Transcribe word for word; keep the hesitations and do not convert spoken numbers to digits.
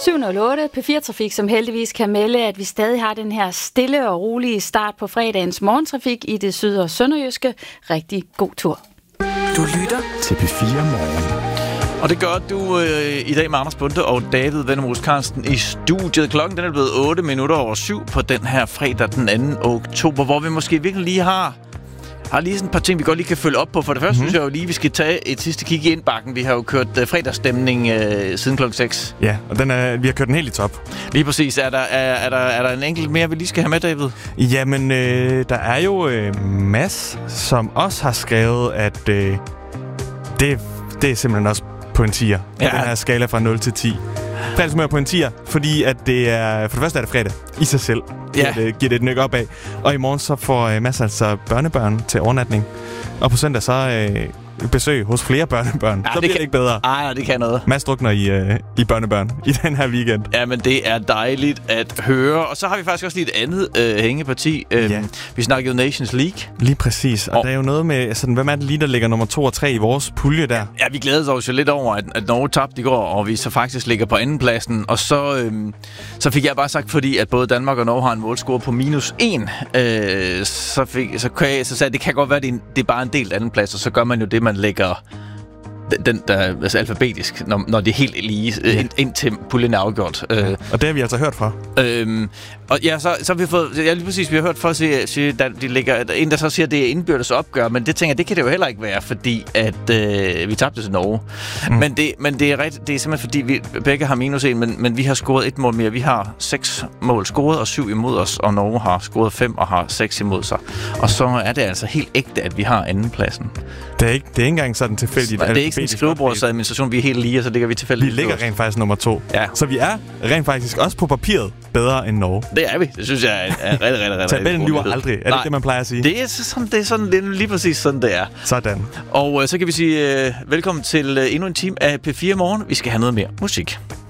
syv nul otte P fire Trafik, som heldigvis kan melde, at vi stadig har den her stille og rolige start på fredagens morgentrafik i det syd- og sønderjyske. Rigtig god tur. Du lytter til P fire Morgen. Og det gør du øh, i dag med Anders Bunde og David Vennemus Carlsen i studiet. Klokken den er blevet otte minutter over syv på den her fredag den anden oktober, hvor vi måske virkelig lige har... har lige sådan et par ting, vi godt lige kan følge op på. For det første mm-hmm. synes jeg jo lige, vi skal tage et sidste kig i indbakken. Vi har jo kørt uh, fredagsstemning uh, siden klokken seks. Ja, og den er, vi har kørt den helt i top. Lige præcis. Er der, er, er der, er der en enkelt mere, vi lige skal have med, David? Jamen, øh, der er jo øh, Mads, som også har skrevet, at øh, det, det er simpelthen også på en tier. På ja. Den her skala fra nul til ti. Fredagsmør på en tier, fordi at det er, for det første er det fredag i sig selv. Ja. Giver, det, giver det et nyk op af. Og i morgen så får øh, Mads altså børnebørn til overnatning. Og på søndag så øh, besøg hos flere børnebørn. Ja, så det bliver kan, det ikke bedre. Ej, det kan noget. Mads drukner i, øh, i børnebørn i den her weekend. Ja, men det er dejligt at høre. Og så har vi faktisk også lige et andet øh, hængeparti. Øh, ja. Vi snakkede jo Nations League. Lige præcis. Og, og der er jo noget med, sådan, hvem er det lige, der ligger nummer to og tre i vores pulje der? Ja, vi glæder os jo lidt over, at, at Norge tabte i går, og vi så faktisk ligger på andenpladsen. Og så, øh, så fik jeg bare sagt, fordi at både Danmark og Norge har en målscore på minus en, øh, så, fik, så, jeg, så sagde jeg, det kan godt være, at det er, en, det er bare en delt andenplads, og så gør man jo det, man lægger den, der altså alfabetisk, når, når det er helt lige, ja. ind, indtil puljen er afgjort. Ja. Øh, og det har vi altså hørt fra. Øhm, og ja, så, så har vi fået, ja lige præcis, vi har hørt for at sige, sige at de ligger, en der så siger, at det er indbyrdes opgør, men det tænker jeg, det kan det jo heller ikke være, fordi at øh, vi tabte til Norge. Mm. Men, det, men det er rigtigt, det er simpelthen fordi, vi begge har minus en, men, men vi har scoret et mål mere. Vi har seks mål scoret og syv imod os, og Norge har scoret fem og har seks imod sig. Og så er det altså helt ægte, at vi har andenpladsen. Det er ikke, det er ikke engang sådan tilfældigt. Det er ikke sådan en skrivebordsadministration, vi er helt lige, og så ligger vi tilfældigt. Vi ligger rent faktisk nummer to. Ja. Så vi er rent faktisk også på papiret bedre end Norge. Det er vi. Det synes jeg er, er rigtig, rigtig, rigtig tabellen lyver aldrig. Er det Nej, det, man plejer at sige? Det er sådan, det er sådan, det er lige præcis sådan, det er. Sådan. Og øh, så kan vi sige øh, velkommen til øh, endnu en time af P fire Morgen. Vi skal have noget mere musik.